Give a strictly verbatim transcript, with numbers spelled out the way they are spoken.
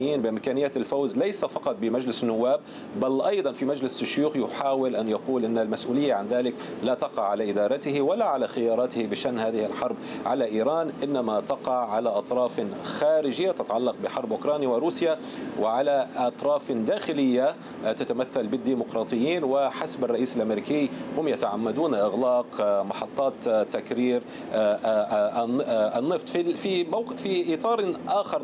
بإمكانية الفوز ليس فقط بمجلس النواب بل أيضا في مجلس الشيوخ، يحاول أن يقول أن المسؤولية عن ذلك لا تقع على إدارته ولا على خياراته بشأن هذه الحرب على إيران، إنما تقع على أطراف خارجية تتعلق بحرب أوكرانيا وروسيا، وعلى أطراف داخلية تتمثل بالديمقراطيين. وحسب الرئيس الأمريكي هم يتعمدون إغلاق محطات تكرير النفط في في إطار آخر